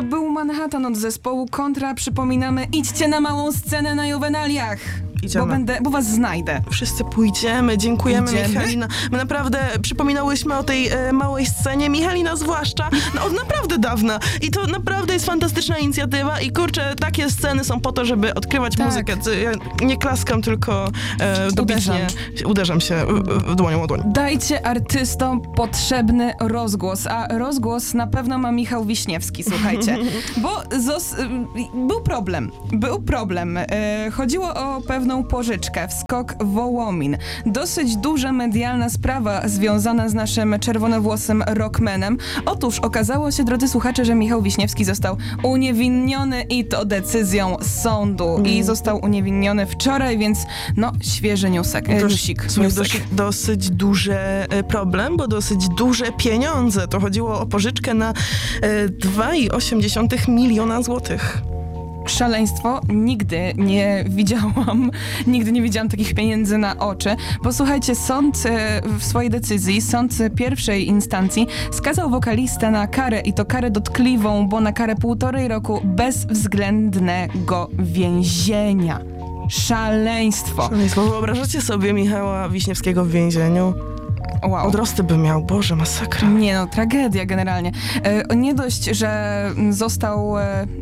To był Manhattan od zespołu Kontra. Przypominamy, idźcie na małą scenę na Juwenaliach. Idziemy. Bo was znajdę. Wszyscy pójdziemy, dziękujemy Michalina. My naprawdę przypominałyśmy o tej małej scenie, Michalina zwłaszcza, od naprawdę dawna. I to naprawdę jest fantastyczna inicjatywa i kurczę, takie sceny są po to, żeby odkrywać muzykę. Ja nie klaskam, tylko dobitnie uderzam się w dłonią o dłoń. Dajcie artystom potrzebny rozgłos, a rozgłos na pewno ma Michał Wiśniewski, słuchajcie. Bo był problem. Chodziło o pewną pożyczkę w SKOK Wołomin. Dosyć duża medialna sprawa związana z naszym czerwonowłosym rockmanem. Otóż okazało się, drodzy słuchacze, że Michał Wiśniewski został uniewinniony i to decyzją sądu. I został uniewinniony wczoraj, więc świeży newsik. Dosyć duży problem, bo dosyć duże pieniądze. To chodziło o pożyczkę na 2,8 miliona złotych. Szaleństwo. Nigdy nie widziałam takich pieniędzy na oczy, bo słuchajcie, sąd w swojej decyzji, sąd pierwszej instancji skazał wokalistę na karę i to karę dotkliwą, bo na karę 1,5 roku bezwzględnego więzienia. Szaleństwo. Wyobrażacie sobie Michała Wiśniewskiego w więzieniu? Wow. Odrosty by miał, Boże, masakra. Nie tragedia generalnie. Nie dość, że został,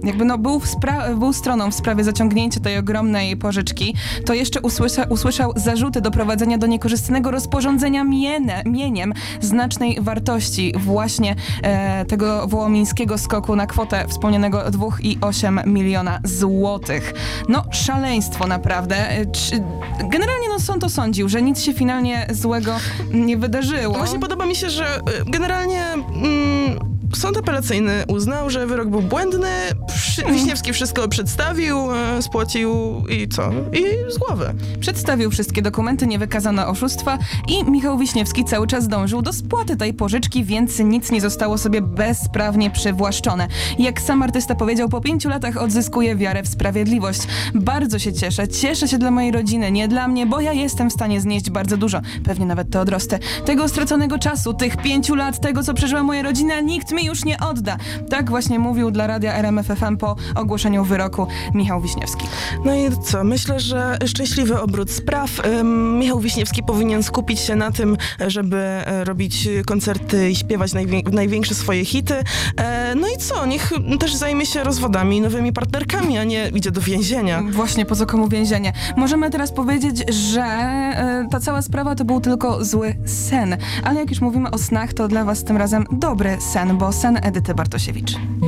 był stroną w sprawie zaciągnięcia tej ogromnej pożyczki, to jeszcze usłyszał zarzuty doprowadzenia do niekorzystnego rozporządzenia mieniem znacznej wartości właśnie tego wołomińskiego skoku na kwotę wspomnianego 2,8 miliona złotych. Szaleństwo naprawdę. Generalnie sąd osądził, że nic się finalnie złego nie wydarzyło. Właśnie podoba mi się, że generalnie sąd apelacyjny uznał, że wyrok był błędny, Wiśniewski wszystko przedstawił, spłacił i co? I z głowy. Przedstawił wszystkie dokumenty, nie wykazano oszustwa i Michał Wiśniewski cały czas dążył do spłaty tej pożyczki, więc nic nie zostało sobie bezprawnie przywłaszczone. Jak sam artysta powiedział, po 5 latach odzyskuje wiarę w sprawiedliwość. Bardzo się cieszę się dla mojej rodziny, nie dla mnie, bo ja jestem w stanie znieść bardzo dużo, pewnie nawet te odrosty. Tego straconego czasu, tych 5 lat, tego co przeżyła moja rodzina, nikt mi już nie odda. Tak właśnie mówił dla radia RMF FM po ogłoszeniu wyroku Michał Wiśniewski. No i co? Myślę, że szczęśliwy obrót spraw. Michał Wiśniewski powinien skupić się na tym, żeby robić koncerty i śpiewać największe swoje hity. No i co? Niech też zajmie się rozwodami, nowymi partnerkami, a nie idzie do więzienia. Właśnie, po co komu więzienie? Możemy teraz powiedzieć, że ta cała sprawa to był tylko zły sen. Ale jak już mówimy o snach, to dla was tym razem dobry sen, bo sen Edyty Bartosiewicz.